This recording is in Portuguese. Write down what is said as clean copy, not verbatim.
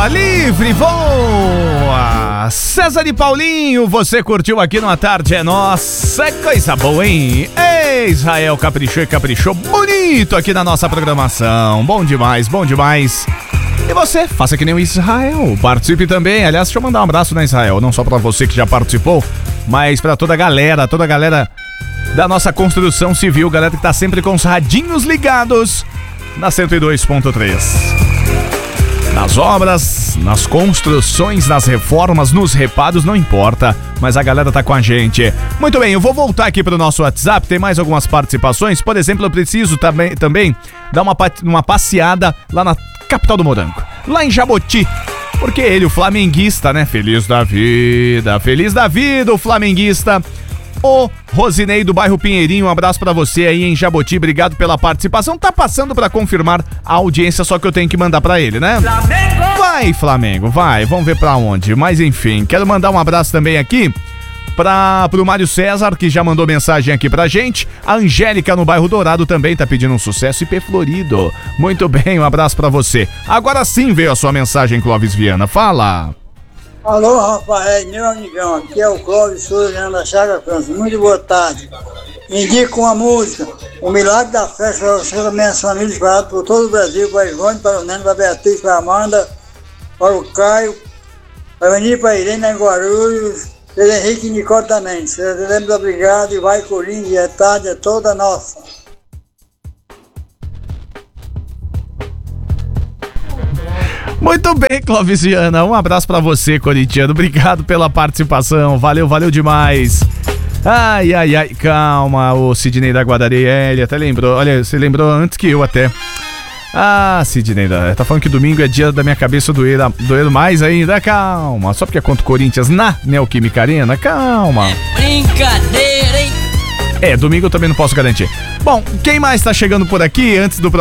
voa, livre, voa! César e Paulinho, você curtiu aqui no A Tarde é Nossa? Coisa boa, hein? Ei, Israel caprichou e caprichou bonito aqui na nossa programação. Bom demais, bom demais. E você, faça que nem o Israel, participe também. Aliás, deixa eu mandar um abraço na Israel, não só pra você que já participou, mas pra toda a galera da nossa construção civil, galera que tá sempre com os radinhos ligados na 102.3. Nas obras, nas construções, nas reformas, nos reparos, não importa, mas a galera tá com a gente. Muito bem, eu vou voltar aqui pro nosso WhatsApp, tem mais algumas participações. Por exemplo, eu preciso também dar uma passeada lá na capital do morango, lá em Jaboti, porque ele, o flamenguista, né? Feliz da vida, o flamenguista. O Rosinei do bairro Pinheirinho, um abraço pra você aí em Jaboti, obrigado pela participação. Tá passando pra confirmar a audiência, só que eu tenho que mandar pra ele, né? Flamengo! Vai, Flamengo, vai, vamos ver pra onde. Mas enfim, quero mandar um abraço também aqui pro Mário César, que já mandou mensagem aqui pra gente. A Angélica no bairro Dourado também tá pedindo um sucesso, IP Florido. Muito bem, um abraço pra você. Agora sim veio a sua mensagem, Clóvis Viana, fala. Alô, Rafael, meu amigão, aqui é o Clóvis Souza da Chaga França. Muito boa tarde. Indico uma música, O Milagre da Festa, para você e minhas famílias, espalhadas por todo o Brasil, para o Ivone, para o Neno, para a Beatriz, para a Amanda, para o Caio, para o Aninha, para a Irene, em Guarulhos, Pedro Henrique e Nicole também. Muito obrigado e vai Corinthians, é tarde, é toda nossa. Muito bem, Clóvis Viana, um abraço pra você, corintiano, obrigado pela participação, valeu demais. Ai, calma, o Sidney da Guadaria, ele até lembrou, olha, você lembrou antes que eu até. Ah, Sidney, tá falando que domingo é dia da minha cabeça doer mais ainda, calma, só porque é contra o Corinthians na Neoquímica Arena, calma. É brincadeira, hein? Domingo eu também não posso garantir. Bom, quem mais tá chegando por aqui antes do